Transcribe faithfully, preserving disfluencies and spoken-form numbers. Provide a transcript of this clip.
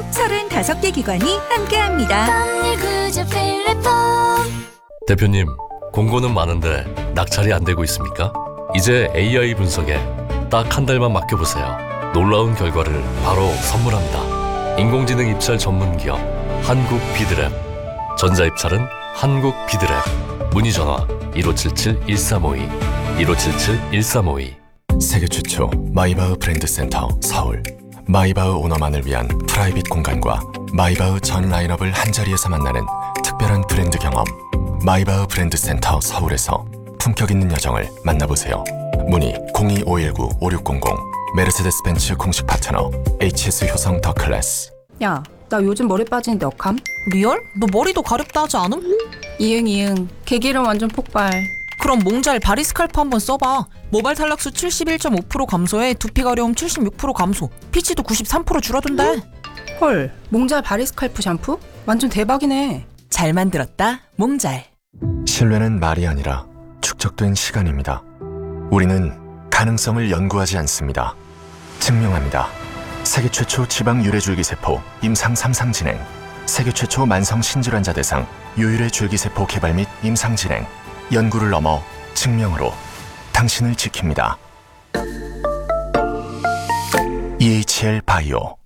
서른다섯 개 기관이 함께합니다. 대표님, 공고는 많은데 낙찰이 안 되고 있습니까? 이제 에이아이 분석에 딱 한 달만 맡겨보세요. 놀라운 결과를 바로 선물합니다. 인공지능 입찰 전문 기업 한국 비드랩. 전자입찰은 한국 비드랩. 문의 전화 일오칠칠 일삼오이 일오칠칠 일삼오이. 세계 최초 마이바흐 브랜드 센터 서울. 마이바흐 오너만을 위한 프라이빗 공간과 마이바흐 전 라인업을 한자리에서 만나는 특별한 브랜드 경험. 마이바흐 브랜드 센터 서울에서 품격 있는 여정을 만나보세요. 문의 공이오일구 오육공공. 메르세데스 벤츠 공식 파트너 에이치에스 효성 더 클래스. 야, 나 요즘 머리 빠지는데 억함? 리얼? 너 머리도 가렵다 하지 않음? 이응 이응. 개기름 완전 폭발. 그럼 몽잘 바리스칼프 한번 써봐. 모발 탈락수 칠십일 점 오 퍼센트 감소에 두피 가려움 칠십육 퍼센트 감소, 피치도 구십삼 퍼센트 줄어든대. 헐, 몽잘 바리스칼프 샴푸? 완전 대박이네. 잘 만들었다, 몽잘. 신뢰는 말이 아니라 축적된 시간입니다. 우리는 가능성을 연구하지 않습니다. 증명합니다. 세계 최초 지방 유래줄기세포 임상 삼 상 진행. 세계 최초 만성 신질환자 대상 유일의 줄기세포 개발 및 임상 진행. 연구를 넘어 증명으로 당신을 지킵니다. 이에이치엘 바이오.